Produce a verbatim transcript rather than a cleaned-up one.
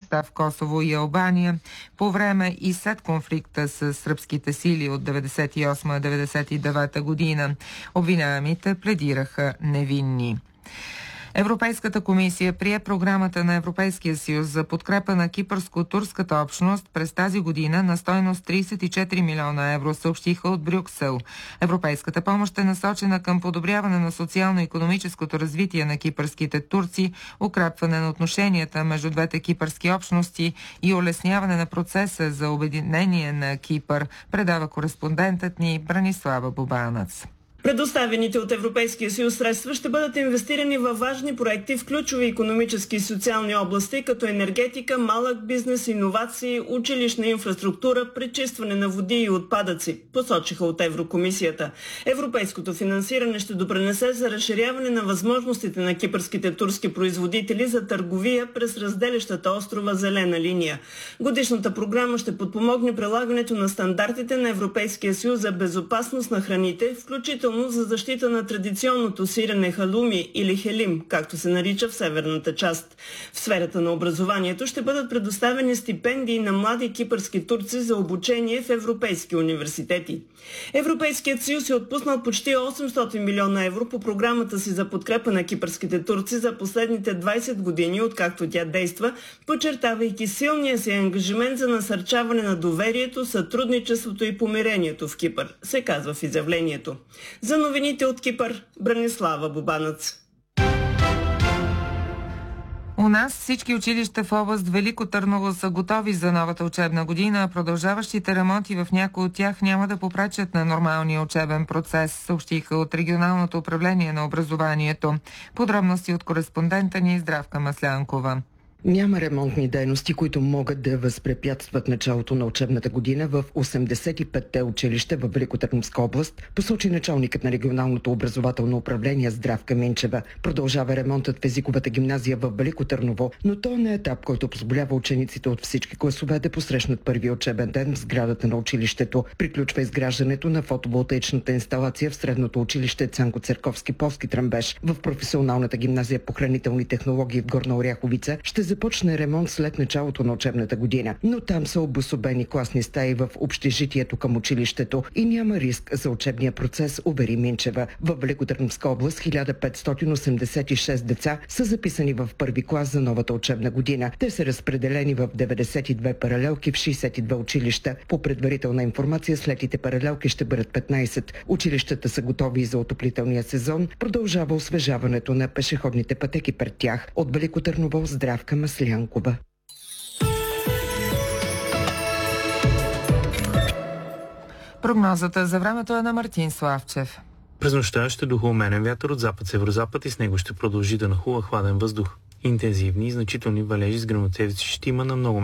сигурността в Косово и Албания по време и след конфликта с сръбските сили от деветдесет и осма до деветдесет и девета година. Обвиняемите пледираха невинни. Европейската комисия прие програмата на Европейския съюз за подкрепа на кипърско-турската общност през тази година на стойност тридесет и четири милиона евро, съобщиха от Брюксел. Европейската помощ е насочена към подобряване на социално-икономическото развитие на кипърските турци, укрепване на отношенията между двете кипърски общности и улесняване на процеса за обединение на Кипър, предава кореспондентът ни Бранислава Бубанец. Предоставените от Европейския съюз средства ще бъдат инвестирани във важни проекти в ключови икономически и социални области, като енергетика, малък бизнес, иновации, училищна инфраструктура, пречистване на води и отпадъци, посочиха от Еврокомисията. Европейското финансиране ще допринесе за разширяване на възможностите на кипърските турски производители за търговия през разделящата острова Зелена линия. Годишната програма ще подпомогне прилагането на стандартите на Европейския съюз за безопасност на храните, включително за защита на традиционното сирене халуми или хелим, както се нарича в северната част. В сферата на образованието ще бъдат предоставени стипендии на млади кипърски турци за обучение в европейски университети. Европейският съюз е отпуснал почти осемстотин милиона евро по програмата си за подкрепа на кипърските турци за последните двадесет години, откакто тя действа, подчертавайки силния си ангажимент за насърчаване на доверието, сътрудничеството и помирението в Кипър, се казва в изявлението. За новините от Кипър, Бранислава Бубанец. У нас всички училища в област Велико Търново са готови за новата учебна година, а продължаващите ремонти в някои от тях няма да попречат на нормалния учебен процес, съобщиха от Регионалното управление на образованието. Подробности от кореспондента ни Здравка Маслянкова. Няма ремонтни дейности, които могат да възпрепятстват началото на учебната година в осемдесет и петте училища в Великотърновска област, посочи началникът на Регионалното образователно управление Здравка Минчева. Продължава ремонтът в езиковата гимназия в Велико Търново, но то не е етап, който позволява учениците от всички класове да посрещнат първия учебен ден в сградата на училището. Приключва изграждането на фотоволтаичната инсталация в средното училище Цанко Церковски Полски Тръмбеш. В професионалната гимназия по хранителни технологии в Горна Оряховица ще започне ремонт след началото на учебната година, но там са обособени класни стаи в общежитието към училището и няма риск за учебния процес, увери Минчева. В Великотърновска област хиляда петстотин осемдесет и шест деца са записани в първи клас за новата учебна година. Те са разпределени в деветдесет и две паралелки в шейсет и две училища. По предварителна информация, следите паралелки ще бъдат петнадесет. Училищата са готови за отоплителния сезон. Продължава освежаването на пешеходните пътеки пред тях. От Велико Търново, Здравка Маслянкова. Прогнозата за времето е на Мартин Славчев. През нощта ще духа уменен вятър от запад-северозапад и с него ще продължи да нахува хладен въздух. Интензивни и значителни валежи с гръмотевици ще има на много